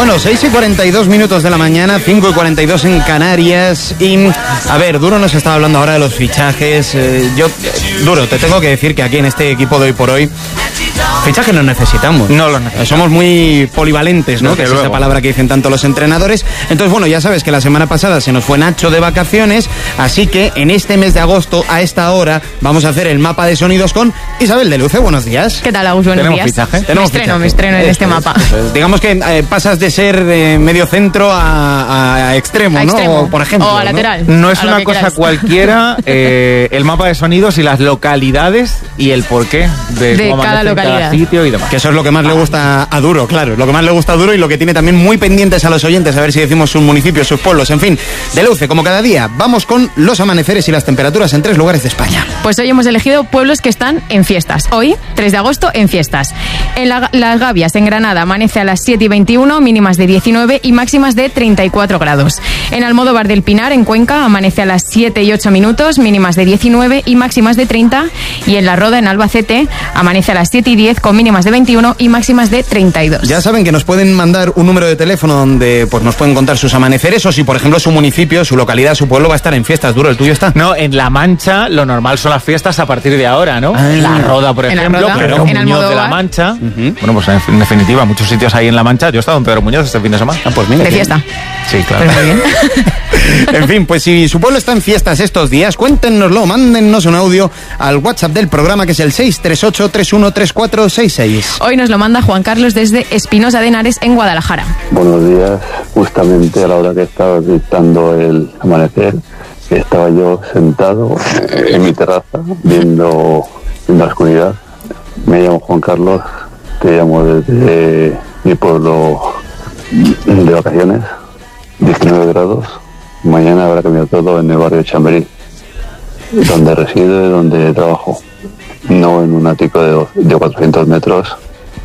Bueno, 6:42 de la mañana, 5:42 en Canarias. Y, a ver, Duro nos estaba hablando ahora de los fichajes. Duro, te tengo que decir que aquí en este equipo de Hoy por Hoy, fichajes no necesitamos. No los necesitamos. Somos muy polivalentes, ¿no? Que es esa palabra que dicen tanto los entrenadores. Entonces, bueno, ya sabes que la semana pasada se nos fue Nacho de vacaciones, así que en este mes de agosto, a esta hora, vamos a hacer el mapa de sonidos con Isabel de Luce. Buenos días. ¿Qué tal, Agus? Buenos días. ¿Fichaje? Me estreno en este mapa. Digamos que pasas de ser medio centro a extremo, ¿no? Extremo. O, por ejemplo, o a lateral. No es una cosa cualquiera, el mapa de sonidos y las localidades y el porqué de cómo cada localidad. Cada sitio y demás. Que eso es lo que más le gusta a Duro, claro. Lo que más le gusta a Duro y lo que tiene también muy pendientes a los oyentes, a ver si decimos sus municipios, sus pueblos, en fin. De Luce, como cada día, vamos con los amaneceres y las temperaturas en 3 lugares de España. Pues hoy hemos elegido pueblos que están en fiestas. Hoy, 3 de agosto, en fiestas. En Las Gavias, en Granada, amanece a las 7:21, mínimas de 19 y máximas de 34 grados. En Almodóvar del Pinar, en Cuenca, amanece a las 7:08, mínimas de 19 y máximas de 30. Y en La Roda, en Albacete, amanece a las 7:10 con mínimas de 21 y máximas de 32. Ya saben que nos pueden mandar un número de teléfono donde pues nos pueden contar sus amaneceres, o si por ejemplo su municipio, su localidad, su pueblo va a estar en fiestas. Duro, ¿el tuyo está? No, en La Mancha lo normal son las fiestas a partir de ahora, ¿no? La Roda, por ejemplo, Pedro Muñoz de La Mancha. Bueno, pues en definitiva, muchos sitios ahí en La Mancha. Yo he estado en Pedro Muñoz este fin de semana. Pues mira, de fiesta. Sí, claro. Pues muy bien. En fin, pues si su pueblo está en fiestas estos días, cuéntenoslo, mándennos un audio al WhatsApp del programa, que es el 638-313466. Hoy nos lo manda Juan Carlos desde Espinosa de Henares, en Guadalajara. Buenos días. Justamente a la hora que estaba dictando el amanecer, estaba yo sentado en mi terraza viendo la oscuridad. Me llamo Juan Carlos, te llamo desde mi pueblo de vacaciones, 19 grados. Mañana habrá cambiado todo en el barrio de Chamberí, donde resido y donde trabajo. No en un ático de 400 metros,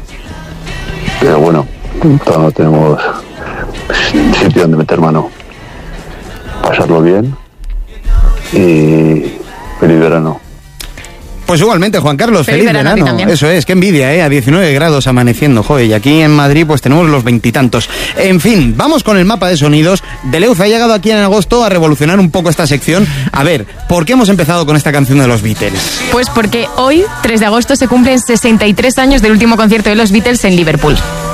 pero bueno, todavía no tenemos sitio donde meter mano. Pasarlo bien y feliz verano. Pues igualmente, Juan Carlos, feliz verano. También. Eso es, qué envidia, a 19 grados amaneciendo, joder, y aquí en Madrid pues tenemos los 20 y tantos. En fin, vamos con el mapa de sonidos. Deleuze ha llegado aquí en agosto a revolucionar un poco esta sección. A ver, ¿por qué hemos empezado con esta canción de los Beatles? Pues porque hoy, 3 de agosto, se cumplen 63 años del último concierto de los Beatles en Liverpool.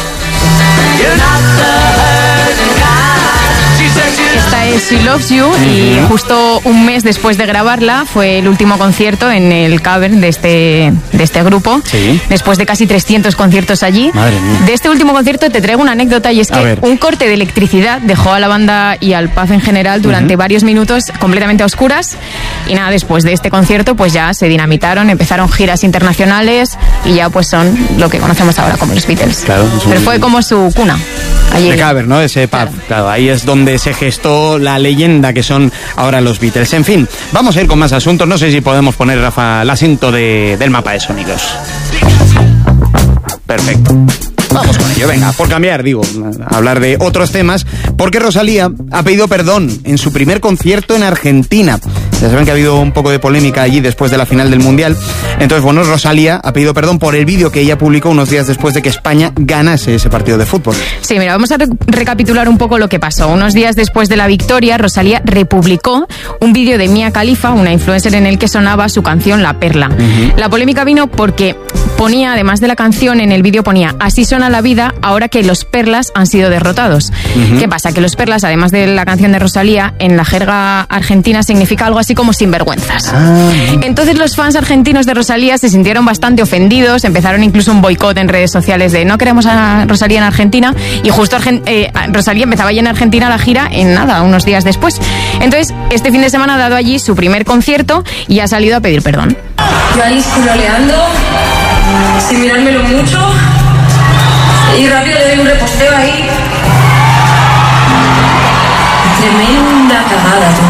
Esta es She Loves You, y justo un mes después de grabarla fue el último concierto en el cavern de este grupo. Sí. Después de casi 300 conciertos allí. Madre mía. De este último concierto te traigo una anécdota, y es que un corte de electricidad dejó a la banda y al pub en general durante varios minutos completamente a oscuras, y nada, después de este concierto pues ya se dinamitaron, empezaron giras internacionales y ya pues son lo que conocemos ahora como los Beatles. Claro, pero fue como su cuna. Allí. De cavern, ¿no? Ese pub. Claro, ahí es donde se gestó la leyenda que son ahora los Beatles. En fin, vamos a ir con más asuntos. No sé si podemos poner, Rafa, el asiento del mapa de sonidos. Perfecto. Vamos con ello, venga, por cambiar, digo, hablar de otros temas, porque Rosalía ha pedido perdón en su primer concierto en Argentina. Ya saben que ha habido un poco de polémica allí después de la final del Mundial. Entonces, bueno, Rosalía ha pedido perdón por el vídeo que ella publicó unos días después de que España ganase ese partido de fútbol. Sí, mira, vamos a recapitular un poco lo que pasó. Unos días después de la victoria, Rosalía republicó un vídeo de Mia Khalifa, una influencer, en el que sonaba su canción La Perla. La polémica vino porque ponía, además de la canción, en el vídeo ponía: así suena la vida ahora que los Perlas han sido derrotados. ¿Qué pasa? Que los Perlas, además de la canción de Rosalía, en la jerga argentina significa algo así como sinvergüenzas. Entonces los fans argentinos de Rosalía se sintieron bastante ofendidos, empezaron incluso un boicot en redes sociales de no queremos a Rosalía en Argentina, y justo Rosalía empezaba ya en Argentina la gira en nada, unos días después. Entonces este fin de semana ha dado allí su primer concierto y ha salido a pedir perdón. Yo ahí scrolleando, sin mirármelo mucho, y rápido le doy un reposteo ahí. Tremenda cagada, tú.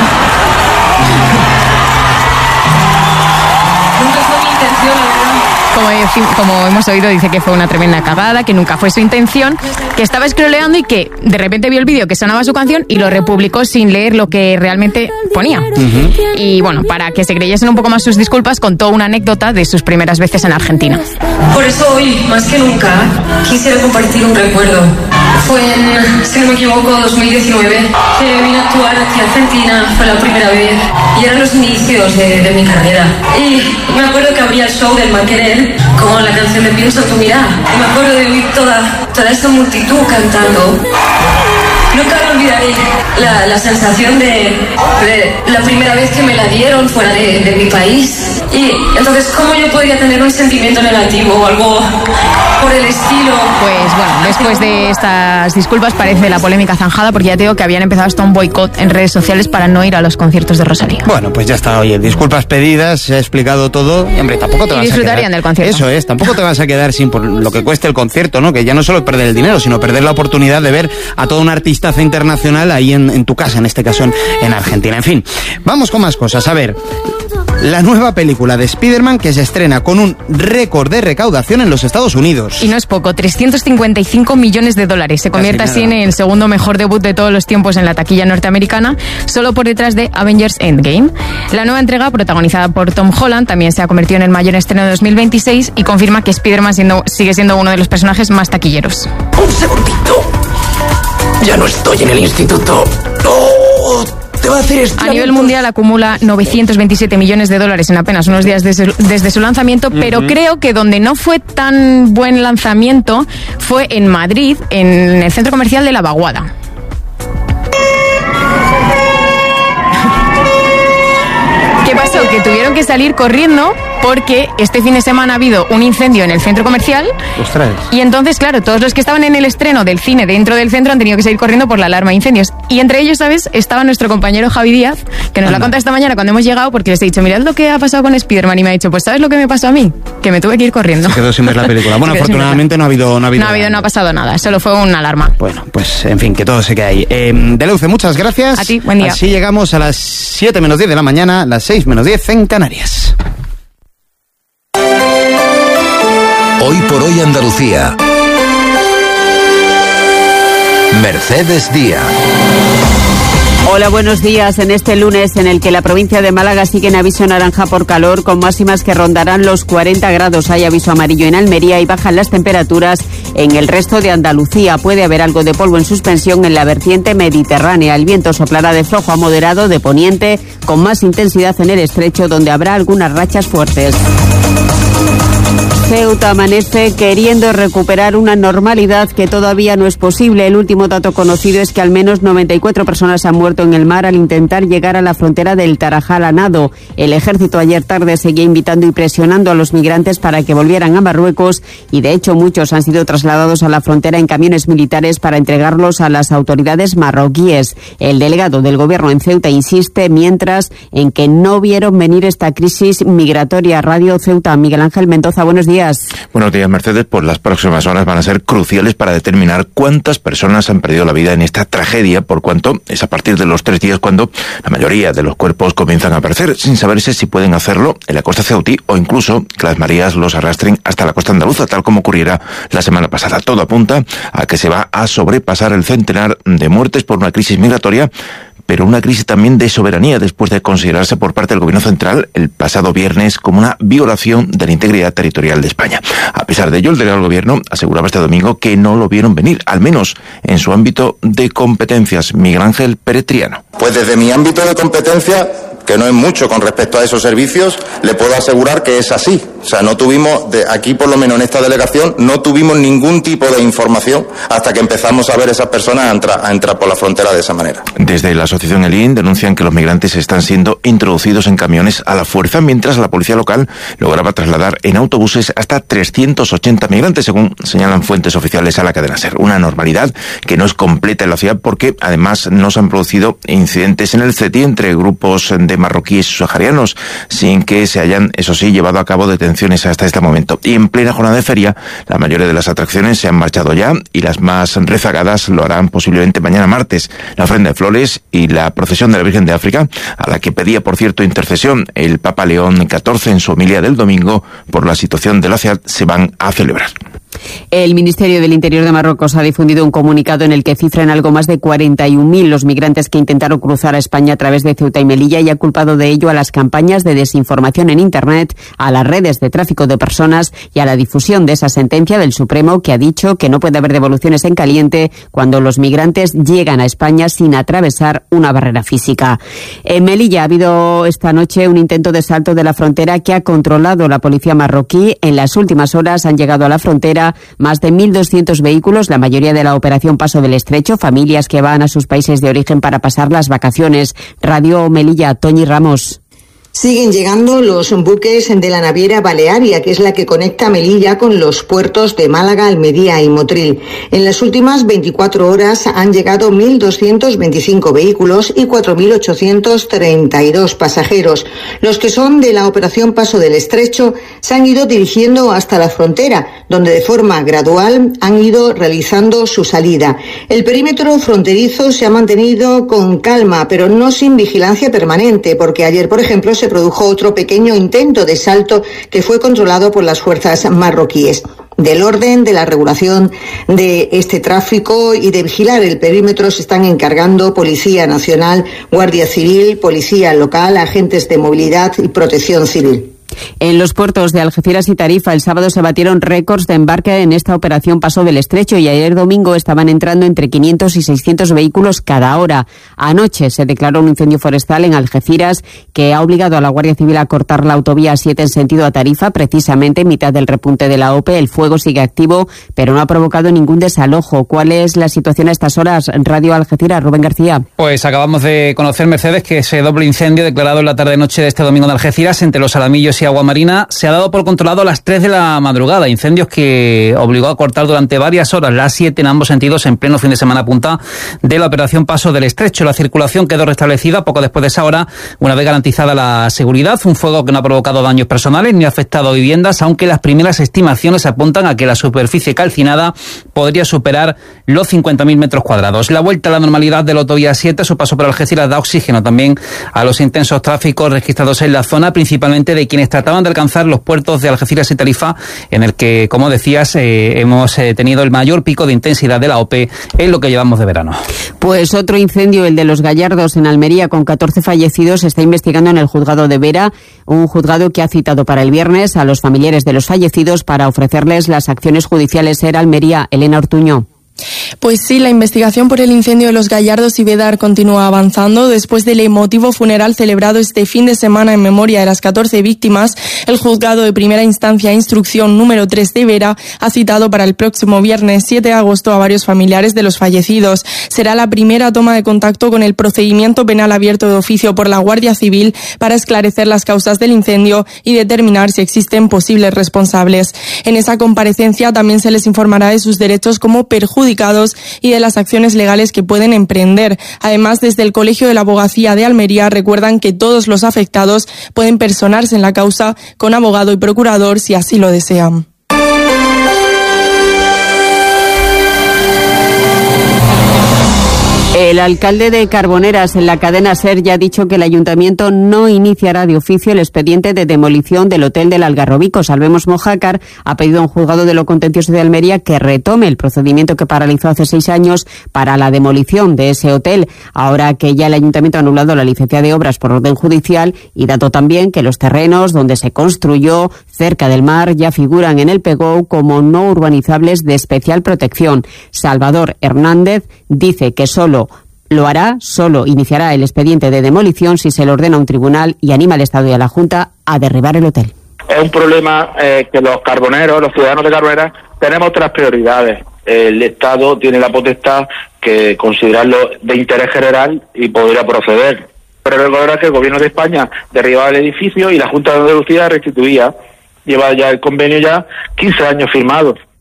Nunca fue mi intención, la verdad. Como hemos oído, dice que fue una tremenda cagada, que nunca fue su intención, que estaba scrolleando y que de repente vio el vídeo que sonaba su canción y lo republicó sin leer lo que realmente ponía. Y bueno, para que se creyesen un poco más sus disculpas, contó una anécdota de sus primeras veces en Argentina. Por eso hoy, más que nunca, quisiera compartir un recuerdo. Fue en, si no me equivoco, 2019, que vine a actuar aquí a Argentina, fue la primera vez, y eran los inicios de mi carrera. Y me acuerdo que abría el show del Maquerer con la canción de Pienso tu mirada. Y me acuerdo de oír toda esta multitud cantando. Nunca me olvidaré la sensación de la primera vez que me la dieron fuera de mi país. Y entonces, ¿cómo yo podría tener un sentimiento negativo o algo por el estilo? Pues bueno, después de estas disculpas parece la polémica zanjada, porque ya te digo que habían empezado hasta un boicot en redes sociales para no ir a los conciertos de Rosalía. Bueno, pues ya está, oye, disculpas pedidas, se ha explicado todo, y hombre, tampoco te vas a quedar. Y disfrutarían del concierto. Eso es, tampoco te vas a quedar sin por lo que cueste el concierto, ¿no? Que ya no solo perder el dinero, sino perder la oportunidad de ver a todo un artista internacional ahí en tu casa, en este caso en Argentina. En fin, vamos con más cosas. A ver, la nueva película de Spider-Man que se estrena con un récord de recaudación en los Estados Unidos. Y no es poco, 355 millones de dólares. Se convierte así en el segundo mejor debut de todos los tiempos en la taquilla norteamericana, solo por detrás de Avengers Endgame. La nueva entrega, protagonizada por Tom Holland, también se ha convertido en el mayor estreno de 2026 y confirma que Spider-Man sigue siendo uno de los personajes más taquilleros. Un segundito. Ya no estoy en el instituto. ¡No! Te va a hacer esto. A nivel mundial acumula 927 millones de dólares en apenas unos días desde su lanzamiento, pero creo que donde no fue tan buen lanzamiento fue en Madrid, en el centro comercial de La Vaguada. ¿Qué pasó? Que tuvieron que salir corriendo porque este fin de semana ha habido un incendio en el centro comercial. ¡Ostras! Y entonces, claro, todos los que estaban en el estreno del cine dentro del centro han tenido que salir corriendo por la alarma de incendios. Y entre ellos, ¿sabes? Estaba nuestro compañero Javi Díaz, que nos lo ha contado esta mañana cuando hemos llegado, porque les he dicho, mirad lo que ha pasado con Spider-Man, y me ha dicho, pues ¿sabes lo que me pasó a mí? Que me tuve que ir corriendo. Se quedó sin ver la película. Bueno, afortunadamente no ha pasado nada, solo fue una alarma. Bueno, pues en fin, que todo se quede ahí. Deleuze, muchas gracias. A ti, buen día. Así llegamos a las 7 menos 10 de la mañana, las 6 menos 10 en Canarias. Hoy por hoy Andalucía. Mercedes Díaz. Hola, buenos días. En este lunes en el que la provincia de Málaga sigue en aviso naranja por calor, con máximas que rondarán los 40 grados. Hay aviso amarillo en Almería y bajan las temperaturas en el resto de Andalucía. Puede haber algo de polvo en suspensión en la vertiente mediterránea. El viento soplará de flojo a moderado de poniente, con más intensidad en el estrecho, donde habrá algunas rachas fuertes. Ceuta amanece queriendo recuperar una normalidad que todavía no es posible. El último dato conocido es que al menos 94 personas han muerto en el mar al intentar llegar a la frontera del Tarajal a nado. El ejército ayer tarde seguía invitando y presionando a los migrantes para que volvieran a Marruecos y de hecho muchos han sido trasladados a la frontera en camiones militares para entregarlos a las autoridades marroquíes. El delegado del gobierno en Ceuta insiste mientras en que no vieron venir esta crisis migratoria. Radio Ceuta, Miguel Ángel Mendoza, buenos días. Buenos días, Mercedes. Pues las próximas horas van a ser cruciales para determinar cuántas personas han perdido la vida en esta tragedia, por cuanto es a partir de los 3 días cuando la mayoría de los cuerpos comienzan a aparecer, sin saberse si pueden hacerlo en la costa ceutí o incluso que las mareas los arrastren hasta la costa andaluza, tal como ocurriera la semana pasada. Todo apunta a que se va a sobrepasar el centenar de muertes por una crisis migratoria, pero una crisis también de soberanía, después de considerarse por parte del Gobierno central el pasado viernes como una violación de la integridad territorial de España. A pesar de ello, el delegado del Gobierno aseguraba este domingo que no lo vieron venir, al menos en su ámbito de competencias. Miguel Ángel Pérez Triano. Pues desde mi ámbito de competencia, que no es mucho con respecto a esos servicios, le puedo asegurar que es así. O sea, no tuvimos, aquí por lo menos en esta delegación, no tuvimos ningún tipo de información hasta que empezamos a ver esas personas a entrar por la frontera de esa manera. Desde la asociación ELIN denuncian que los migrantes están siendo introducidos en camiones a la fuerza, mientras la policía local lograba trasladar en autobuses hasta 380 migrantes, según señalan fuentes oficiales a la cadena SER. Una normalidad que no es completa en la ciudad porque además no se han producido incidentes en el CETI entre grupos de de marroquíes subsaharianos, sin que se hayan, eso sí, llevado a cabo detenciones hasta este momento. Y en plena jornada de feria, la mayoría de las atracciones se han marchado ya y las más rezagadas lo harán posiblemente mañana martes. La ofrenda de flores y la procesión de la Virgen de África, a la que pedía, por cierto, intercesión el Papa León XIV en su homilia del domingo por la situación de la ciudad, se van a celebrar. El Ministerio del Interior de Marruecos ha difundido un comunicado en el que cifra en algo más de 41.000 los migrantes que intentaron cruzar a España a través de Ceuta y Melilla y ha culpado de ello a las campañas de desinformación en Internet, a las redes de tráfico de personas y a la difusión de esa sentencia del Supremo que ha dicho que no puede haber devoluciones en caliente cuando los migrantes llegan a España sin atravesar una barrera física. En Melilla ha habido esta noche un intento de salto de la frontera que ha controlado la policía marroquí. En las últimas horas han llegado a la frontera más de 1.200 vehículos, la mayoría de la operación Paso del Estrecho, familias que van a sus países de origen para pasar las vacaciones. Radio Melilla, Toñi Ramos. Siguen llegando los buques de la naviera Balearia, que es la que conecta Melilla con los puertos de Málaga, Almería y Motril. En las últimas 24 horas han llegado 1.225 vehículos y 4.832 pasajeros. Los que son de la operación Paso del Estrecho se han ido dirigiendo hasta la frontera, donde de forma gradual han ido realizando su salida. El perímetro fronterizo se ha mantenido con calma, pero no sin vigilancia permanente, porque ayer, por ejemplo, se produjo otro pequeño intento de salto que fue controlado por las fuerzas marroquíes. Del orden, de la regulación de este tráfico y de vigilar el perímetro se están encargando Policía Nacional, Guardia Civil, Policía Local, agentes de movilidad y Protección Civil. En los puertos de Algeciras y Tarifa el sábado se batieron récords de embarque en esta operación Paso del Estrecho y ayer domingo estaban entrando entre 500 y 600 vehículos cada hora. Anoche se declaró un incendio forestal en Algeciras que ha obligado a la Guardia Civil a cortar la autovía 7 en sentido a Tarifa, precisamente en mitad del repunte de la OPE. El fuego sigue activo, pero no ha provocado ningún desalojo. ¿Cuál es la situación a estas horas? Radio Algeciras, Rubén García. Pues acabamos de conocer, Mercedes, que ese doble incendio declarado en la tarde-noche de este domingo en Algeciras entre Los Alamillos y Agua Marina se ha dado por controlado a las 3 de la madrugada. Incendios que obligó a cortar durante varias horas las 7 en ambos sentidos en pleno fin de semana punta de la operación Paso del Estrecho. La circulación quedó restablecida poco después de esa hora, una vez garantizada la seguridad. Un fuego que no ha provocado daños personales ni ha afectado a viviendas, aunque las primeras estimaciones apuntan a que la superficie calcinada podría superar los 50.000 metros cuadrados. La vuelta a la normalidad de la autovía 7, su paso por Algeciras, da oxígeno también a los intensos tráficos registrados en la zona, principalmente de quienes trataban de alcanzar los puertos de Algeciras y Tarifa, en el que, como decías, hemos tenido el mayor pico de intensidad de la OPE en lo que llevamos de verano. Pues otro incendio, el de Los Gallardos en Almería, con 14 fallecidos, se está investigando en el juzgado de Vera, un juzgado que ha citado para el viernes a los familiares de los fallecidos para ofrecerles las acciones judiciales. Era Almería, Elena Ortuño. Pues sí, la investigación por el incendio de Los Gallardos y Vedar continúa avanzando. Después del emotivo funeral celebrado este fin de semana en memoria de las 14 víctimas, el juzgado de primera instancia instrucción número 3 de Vera ha citado para el próximo viernes 7 de agosto a varios familiares de los fallecidos. Será la primera toma de contacto con el procedimiento penal abierto de oficio por la Guardia Civil para esclarecer las causas del incendio y determinar si existen posibles responsables. En esa comparecencia también se les informará de sus derechos como perjudicados y de las acciones legales que pueden emprender. Además, desde el Colegio de la Abogacía de Almería recuerdan que todos los afectados pueden personarse en la causa con abogado y procurador si así lo desean. El alcalde de Carboneras en la cadena SER ya ha dicho que el ayuntamiento no iniciará de oficio el expediente de demolición del hotel del Algarrobico. Salvemos Mojácar ha pedido a un juzgado de lo contencioso de Almería que retome el procedimiento que paralizó hace 6 años para la demolición de ese hotel, ahora que ya el ayuntamiento ha anulado la licencia de obras por orden judicial, y dato también que los terrenos donde se construyó cerca del mar ya figuran en el PGO como no urbanizables de especial protección. Salvador Hernández dice que solo iniciará el expediente de demolición si se le ordena a un tribunal y anima al Estado y a la Junta a derribar el hotel. Es un problema que los carboneros, los ciudadanos de Carboneras, tenemos otras prioridades. El Estado tiene la potestad que considerarlo de interés general y podría proceder. Pero recordar que el Gobierno de España derribaba el edificio y la Junta de Andalucía restituía. Lleva ya el convenio 15 años firmados.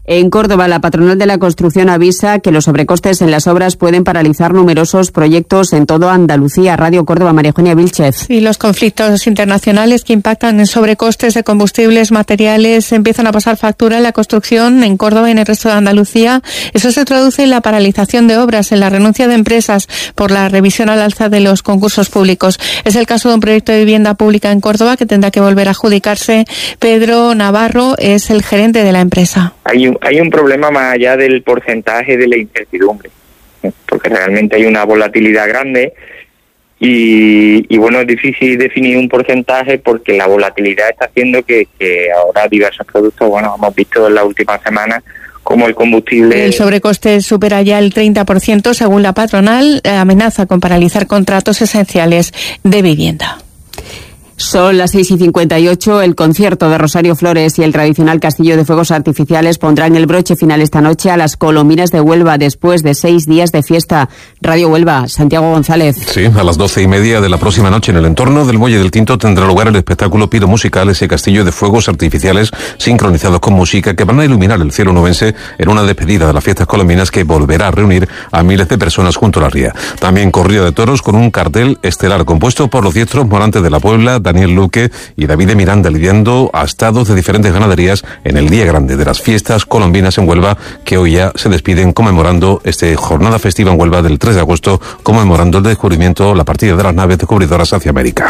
En Córdoba, la patronal de la construcción avisa que los sobrecostes en las obras pueden paralizar numerosos proyectos en toda Andalucía. Radio Córdoba, María Eugenia Vilchez. Y los conflictos internacionales que impactan en sobrecostes de combustibles, materiales, empiezan a pasar factura en la construcción en Córdoba y en el resto de Andalucía. Eso se traduce en la paralización de obras, en la renuncia de empresas por la revisión al alza de los concursos públicos. Es el caso de un proyecto de vivienda pública en Córdoba que tendrá que volver a adjudicarse. Pedro Navarro es el gerente de la empresa. Hay un problema más allá del porcentaje de la incertidumbre, porque realmente hay una volatilidad grande y bueno, es difícil definir un porcentaje porque la volatilidad está haciendo que ahora diversos productos, bueno, hemos visto en la última semana como el combustible. El sobrecoste supera ya el 30%, según la patronal, amenaza con paralizar contratos esenciales de vivienda. Son las 6:58. El concierto de Rosario Flores y el tradicional castillo de fuegos artificiales pondrán el broche final esta noche a las Colominas de Huelva después de 6 días de fiesta. Radio Huelva, Santiago González. Sí, a las 12:30 de la próxima noche en el entorno del Muelle del Tinto tendrá lugar el espectáculo Piro Musical, ese castillo de fuegos artificiales sincronizados con música que van a iluminar el cielo nubense en una despedida de las fiestas colominas que volverá a reunir a miles de personas junto a la ría. También corrida de toros con un cartel estelar compuesto por los diestros Morantes de la Puebla, Daniel Luque y David de Miranda, lidiando a estados de diferentes ganaderías en el día grande de las fiestas colombinas en Huelva, que hoy ya se despiden conmemorando esta jornada festiva en Huelva del 3 de agosto, conmemorando el descubrimiento, la partida de las naves descubridoras hacia América.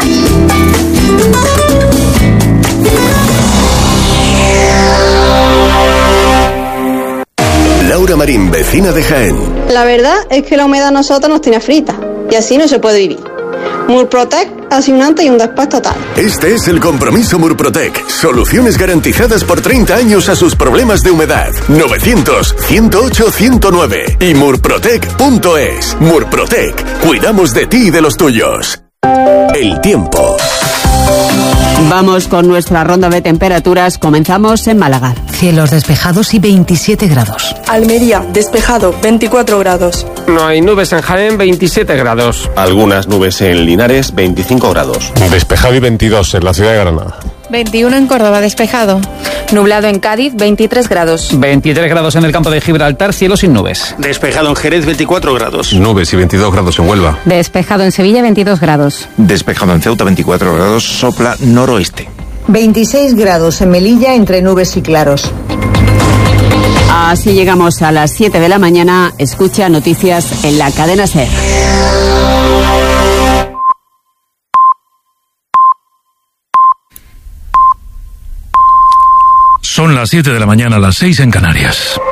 Laura Marín, vecina de Jaén. La verdad es que la humedad a nosotros nos tiene frita y así no se puede vivir. Murprotec hace un antes y un después total. Este es el compromiso Murprotec. Soluciones garantizadas por 30 años a sus problemas de humedad. 900-108-109 y murprotec.es. Murprotec. Cuidamos de ti y de los tuyos. El tiempo. Vamos con nuestra ronda de temperaturas. Comenzamos en Málaga. Cielos despejados y 27 grados. Almería, despejado, 24 grados. No hay nubes en Jaén, 27 grados. Algunas nubes en Linares, 25 grados. Despejado y 22 en la ciudad de Granada. 21 en Córdoba, despejado. Nublado en Cádiz, 23 grados. 23 grados en el campo de Gibraltar, cielo sin nubes. Despejado en Jerez, 24 grados. Nubes y 22 grados en Huelva. Despejado en Sevilla, 22 grados. Despejado en Ceuta, 24 grados, sopla noroeste. 26 grados en Melilla, entre nubes y claros. Así llegamos a las 7 de la mañana. Escucha noticias en la cadena SER. Son las 7 de la mañana, las 6 en Canarias.